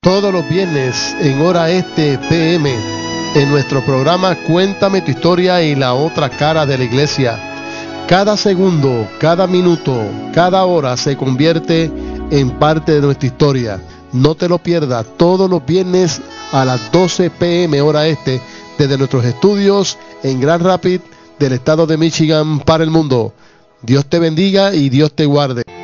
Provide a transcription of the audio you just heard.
todos los viernes en hora este PM en nuestro programa Cuéntame tu historia y la otra cara de la iglesia. Cada segundo, cada minuto, cada hora se convierte en parte de nuestra historia. No te lo pierdas, todos los viernes a las 12 PM hora este desde nuestros estudios en Grand Rapids del estado de Michigan para el mundo. Dios te bendiga y Dios te guarde.